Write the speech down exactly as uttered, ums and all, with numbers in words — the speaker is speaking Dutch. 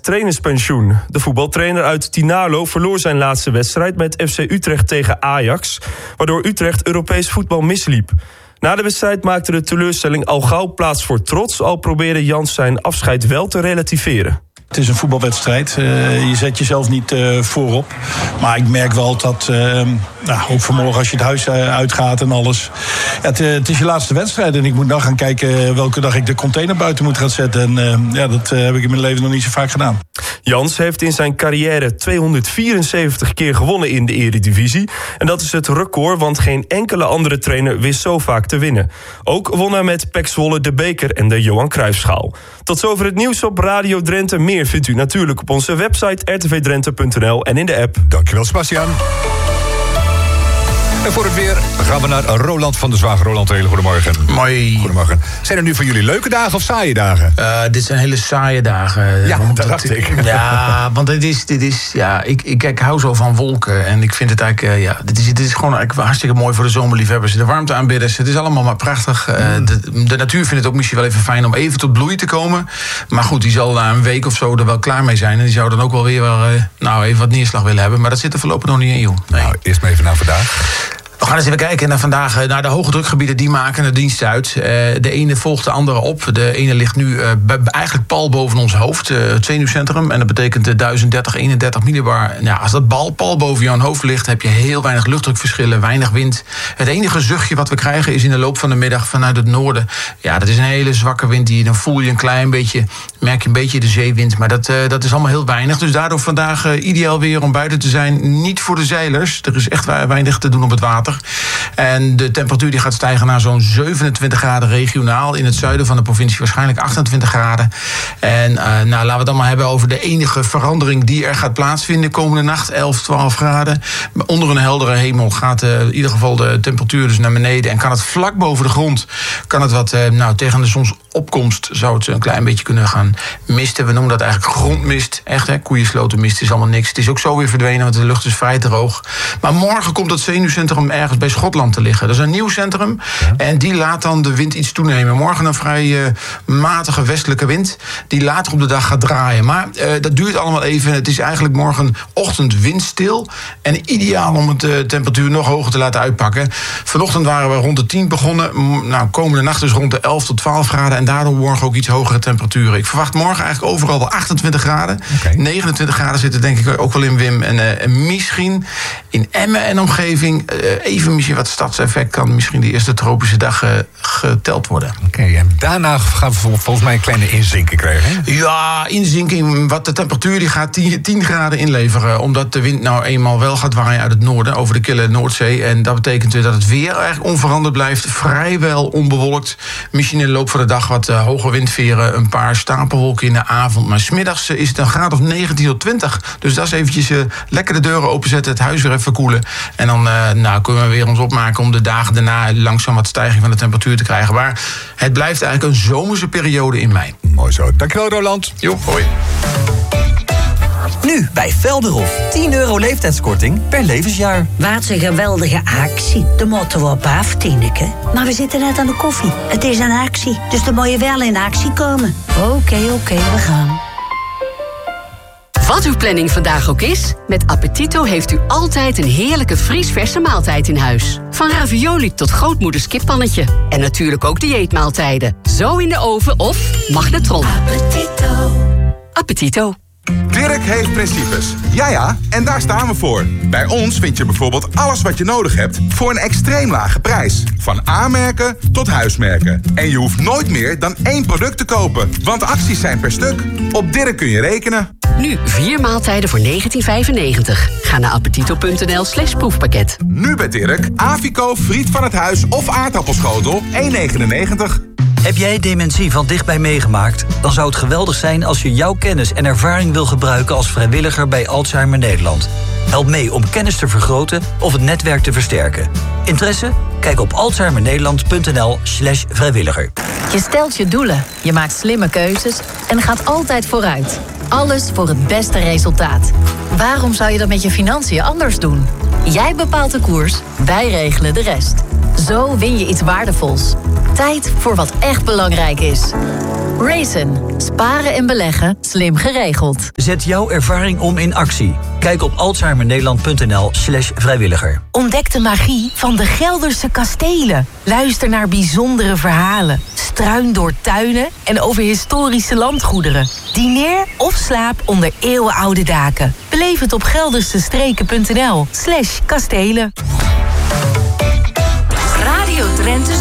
trainerspensioen. De voetbaltrainer uit Tinalo verloor zijn laatste wedstrijd met F C Utrecht tegen Ajax, waardoor Utrecht Europees voetbal misliep. Na de wedstrijd maakte de teleurstelling al gauw plaats voor trots, al probeerde Jans zijn afscheid wel te relativeren. Het is een voetbalwedstrijd. Uh, je zet jezelf niet uh, voorop. Maar ik merk wel dat, uh, nou, ook vanmorgen als je het huis uh, uitgaat en alles. Ja, het, uh, het is je laatste wedstrijd en ik moet nou gaan kijken welke dag ik de container buiten moet gaan zetten. En uh, ja, dat uh, heb ik in mijn leven nog niet zo vaak gedaan. Jans heeft in zijn carrière tweehonderdvierenzeventig keer gewonnen in de Eredivisie. En dat is het record, want geen enkele andere trainer wist zo vaak te winnen. Ook won hij met P E C Zwolle de beker en de Johan Cruijffschaal. Tot zover het nieuws op Radio Drenthe. Meer vindt u natuurlijk op onze website r t v drenthe punt n l en in de app. Dankjewel, Sebastian. En voor het weer gaan we naar Roland van der Zwaag. Roland, hele goedemorgen. Mooi. Goedemorgen. Zijn er nu voor jullie leuke dagen of saaie dagen? Uh, dit zijn hele saaie dagen. Ja, dat dacht ik. Ja, want dit is, dit is ja, ik, ik, ik hou zo van wolken. En ik vind het eigenlijk, uh, ja, dit is, dit is gewoon eigenlijk hartstikke mooi voor de zomerliefhebbers. De warmteaanbidders, het is allemaal maar prachtig. Uh, de, de natuur vindt het ook misschien wel even fijn om even tot bloei te komen. Maar goed, die zal na een week of zo er wel klaar mee zijn. En die zou dan ook wel weer wel, uh, nou, even wat neerslag willen hebben. Maar dat zit er voorlopig nog niet in, joh. Nee. Nou, eerst maar even naar vandaag. We gaan eens even kijken naar vandaag, naar de hoge drukgebieden. Die maken de dienst uit. Uh, de ene volgt de andere op. De ene ligt nu uh, eigenlijk pal boven ons hoofd. Uh, het zenuwcentrum. En dat betekent uh, duizend dertig, eenendertig millibar. Ja, als dat bal pal boven jouw hoofd ligt, heb je heel weinig luchtdrukverschillen. Weinig wind. Het enige zuchtje wat we krijgen is in de loop van de middag vanuit het noorden. Ja, dat is een hele zwakke wind. Die, dan voel je een klein beetje, merk je een beetje de zeewind. Maar dat, uh, dat is allemaal heel weinig. Dus daardoor vandaag uh, ideaal weer om buiten te zijn. Niet voor de zeilers. Er is echt weinig te doen op het water. En de temperatuur die gaat stijgen naar zo'n zevenentwintig graden regionaal. In het zuiden van de provincie waarschijnlijk achtentwintig graden. En uh, nou, laten we het dan maar hebben over de enige verandering die er gaat plaatsvinden. Komende nacht elf, twaalf graden. Onder een heldere hemel gaat uh, in ieder geval de temperatuur dus naar beneden. En kan het vlak boven de grond, kan het wat, uh, nou, tegen de zonsopkomst zou het een klein beetje kunnen gaan misten. We noemen dat eigenlijk grondmist. Echt, hè, koeienslotenmist is allemaal niks. Het is ook zo weer verdwenen, want de lucht is vrij droog. Maar morgen komt het zenuwcentrum ergens bij Schotland te liggen. Dat is een nieuw centrum. Ja. En die laat dan de wind iets toenemen. Morgen een vrij uh, matige westelijke wind. Die later op de dag gaat draaien. Maar uh, dat duurt allemaal even. Het is eigenlijk morgenochtend windstil. En ideaal om de uh, temperatuur nog hoger te laten uitpakken. Vanochtend waren we rond de tien begonnen. Nou, komende nacht dus rond de elf tot twaalf graden. En daardoor morgen ook iets hogere temperaturen. Ik verwacht morgen eigenlijk overal wel achtentwintig graden. Okay. negenentwintig graden zitten denk ik ook wel in, Wim. En, uh, en misschien in Emmen en omgeving uh, even misschien wat stadseffect kan misschien die eerste tropische dag uh, geteld worden. Oké, okay, en daarna gaan we volgens mij een kleine inzinking krijgen, hè? Ja, inzinking. Wat de temperatuur die gaat tien graden inleveren. Omdat de wind nou eenmaal wel gaat waaien uit het noorden, over de kille Noordzee. En dat betekent weer dat het weer eigenlijk onveranderd blijft. Vrijwel onbewolkt. Misschien in de loop van de dag wat uh, hoge windveren. Een paar stapelwolken in de avond. Maar 's middags uh, is het een graad of negentien tot twintig. Dus dat is eventjes uh, lekker de deuren openzetten. Het huis weer even koelen. En dan uh, nou, kunnen we weer ons opmaken om de dagen daarna langzaam wat stijging van de temperatuur te krijgen. Maar het blijft eigenlijk een zomerse periode in mei. Mooi zo. Dankjewel, Roland. Jo, hoi. Nu bij Velderhof. tien euro leeftijdskorting per levensjaar. Wat een geweldige actie. De moeten we op af, Tineke. Maar we zitten net aan de koffie. Het is een actie, dus dan moet je wel in actie komen. Oké, okay, oké, okay, we gaan. Wat uw planning vandaag ook is, met Appetito heeft u altijd een heerlijke vriesverse maaltijd in huis. Van ravioli tot grootmoeders kippannetje. En natuurlijk ook dieetmaaltijden. Zo in de oven of magnetron. Appetito. Appetito. Dirk heeft principes. Ja ja, en daar staan we voor. Bij ons vind je bijvoorbeeld alles wat je nodig hebt voor een extreem lage prijs. Van A-merken tot huismerken. En je hoeft nooit meer dan één product te kopen, want acties zijn per stuk. Op Dirk kun je rekenen. Nu vier maaltijden voor negentien vijfennegentig. Ga naar appetito.nl slash proefpakket. Nu bij Dirk, Avico, friet van het huis of aardappelschotel één negenennegentig. Heb jij dementie van dichtbij meegemaakt? Dan zou het geweldig zijn als je jouw kennis en ervaring wil gebruiken als vrijwilliger bij Alzheimer Nederland. Help mee om kennis te vergroten of het netwerk te versterken. Interesse? Kijk op alzheimernederland.nl slash vrijwilliger. Je stelt je doelen, je maakt slimme keuzes en gaat altijd vooruit. Alles voor het beste resultaat. Waarom zou je dat met je financiën anders doen? Jij bepaalt de koers, wij regelen de rest. Zo win je iets waardevols. Tijd voor wat echt belangrijk is. Raisin. Sparen en beleggen. Slim geregeld. Zet jouw ervaring om in actie. Kijk op alzheimernederland.nl slash vrijwilliger. Ontdek de magie van de Gelderse kastelen. Luister naar bijzondere verhalen. Struin door tuinen en over historische landgoederen. Dineer of slaap onder eeuwenoude daken. Beleef het op geldersestreken.nl slash kastelen. Radio Drenthe